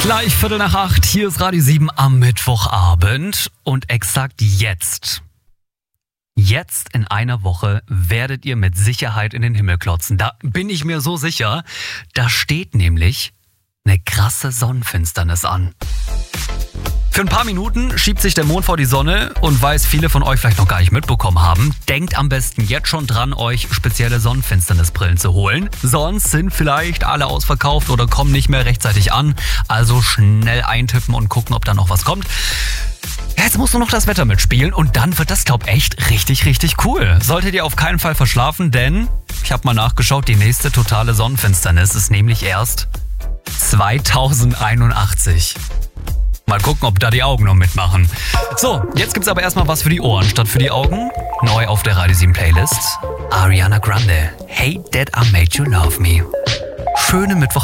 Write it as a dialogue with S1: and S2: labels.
S1: Gleich 7:15, hier ist Radio 7 am Mittwochabend und exakt jetzt in einer Woche werdet ihr mit Sicherheit in den Himmel klotzen. Da bin ich mir so sicher. Da steht nämlich eine krasse Sonnenfinsternis an. Für ein paar Minuten schiebt sich der Mond vor die Sonne und weil es viele von euch vielleicht noch gar nicht mitbekommen haben, denkt am besten jetzt schon dran, euch spezielle Sonnenfinsternisbrillen zu holen. Sonst sind vielleicht alle ausverkauft oder kommen nicht mehr rechtzeitig an. Also schnell eintippen und gucken, ob da noch was kommt. Jetzt muss nur noch das Wetter mitspielen und dann wird das, glaub echt richtig, richtig cool. Solltet ihr auf keinen Fall verschlafen, denn ich habe mal nachgeschaut, die nächste totale Sonnenfinsternis ist nämlich erst 2081. Mal gucken, ob da die Augen noch mitmachen. So, jetzt gibt's aber erstmal was für die Ohren statt für die Augen. Neu auf der Radio 7 Playlist. Ariana Grande. Hate that I made you love me. Schöne Mittwoch.